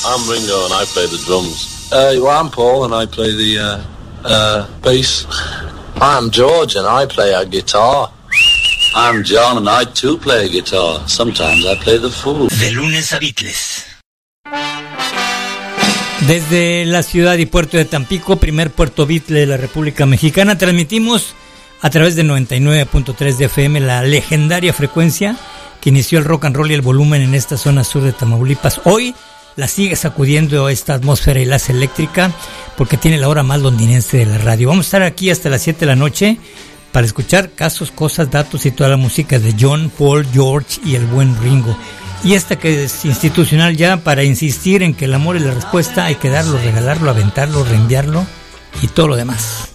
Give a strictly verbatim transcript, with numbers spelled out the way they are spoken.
I'm Ringo and I play the drums. Uh, well, I'm Paul and I play the uh, uh, bass. I'm George and I play a guitar. I'm John and I too play a guitar. Sometimes I play the fool. De lunes a Beatles. Desde la ciudad y puerto de Tampico, primer puerto Beatle de la República Mexicana, transmitimos a través de noventa y nueve punto tres de F M la legendaria frecuencia que inició el rock and roll y el volumen en esta zona sur de Tamaulipas. Hoy la sigue sacudiendo esta atmósfera y las eléctrica porque tiene la hora más londinense de la radio. Vamos a estar aquí hasta las siete de la noche para escuchar casos, cosas, datos y toda la música de John, Paul, George y el buen Ringo. Y esta que es institucional ya para insistir en que el amor es la respuesta, hay que darlo, regalarlo, aventarlo, reenviarlo y todo lo demás.